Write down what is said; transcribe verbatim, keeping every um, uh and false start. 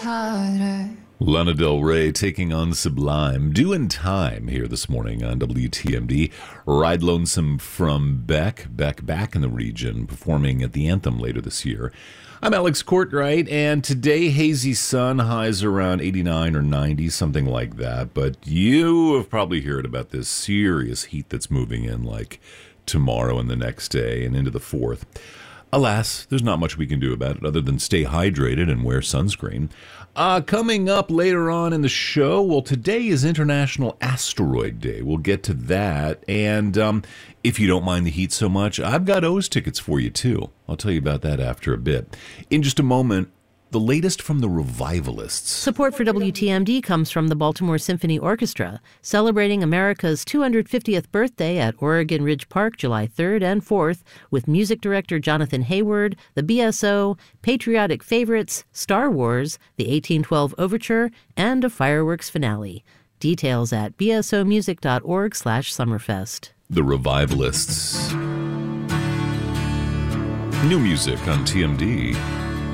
harder. Lana Del Rey taking on Sublime. Due in Time here this morning on W T M D. Ride Lonesome from Beck. Beck back in the region, performing at the Anthem later this year. I'm Alex Courtwright, and today hazy sun, highs around eighty-nine or ninety, something like that. But you have probably heard about this serious heat that's moving in like tomorrow and the next day and into the fourth. Alas, there's not much we can do about it other than stay hydrated and wear sunscreen. Uh, coming up later on in the show, well, today is International Asteroid Day. We'll get to that. And um, if you don't mind the heat so much, I've got O's tickets for you, too. I'll tell you about that after a bit. In just a moment, the latest from the Revivalists. Support for W T M D comes from the Baltimore Symphony Orchestra, celebrating America's two hundred fiftieth birthday at Oregon Ridge Park July third and fourth with music director Jonathan Hayward, the B S O, patriotic favorites, Star Wars, the eighteen twelve Overture, and a fireworks finale. Details at bsomusic.org slash summerfest. The Revivalists. New music on T M D.